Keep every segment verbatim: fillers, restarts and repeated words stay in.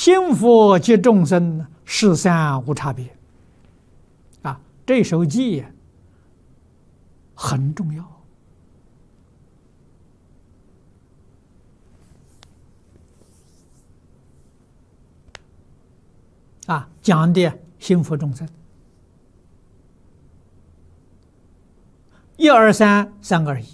心佛及众生，实三无差别。啊，这首偈很重要。啊，讲的心佛众生，一二三，三二一。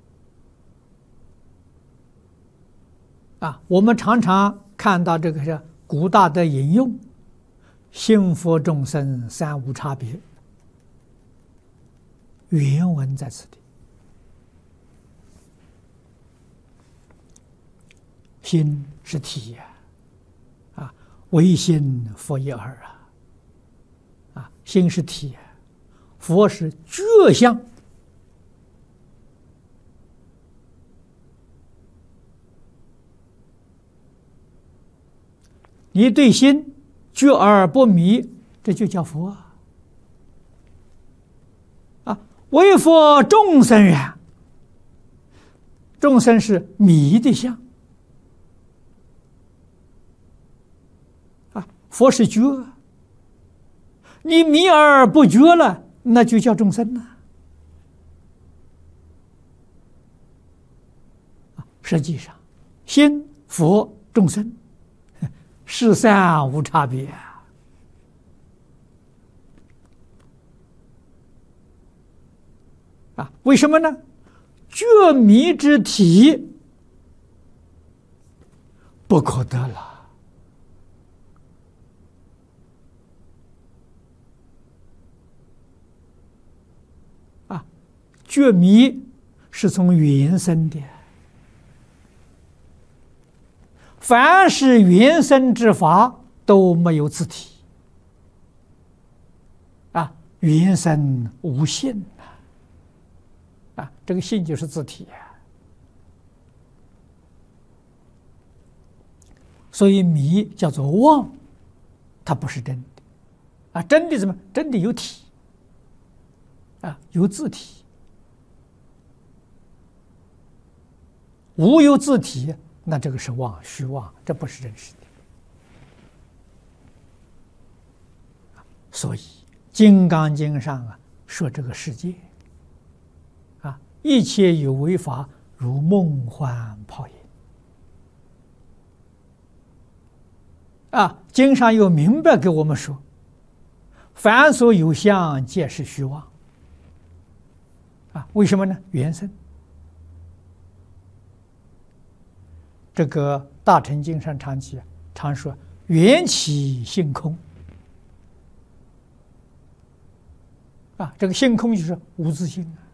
啊，我们常常看到这个是古大德引用“心佛众生三无差别”，原文在此地。心是体呀，啊，唯心佛一二啊，啊，心是体呀，佛是觉相。你对心觉而不迷，这就叫佛啊！啊，为佛众生然，众生是迷的相啊，佛是觉，你迷而不觉了，那就叫众生了。实际上，心佛众生。实三无差别啊！为什么呢？觉迷之体不可得了啊！觉迷是从原生的。凡是原生之法都没有自体啊，原生无性啊，啊，这个性就是自体啊。所以迷叫做妄，它不是真的啊，真的怎么？真的有体啊，有自体，无有自体。那这个是妄，虚妄，这不是真实的。所以《金刚经》上啊说这个世界啊，一切有为法如梦幻泡影啊。经上又明白给我们说，凡所有相，皆是虚妄啊。为什么呢？缘生。这个《大乘经》上常记常说缘起性空啊，这个性空就是无自性啊。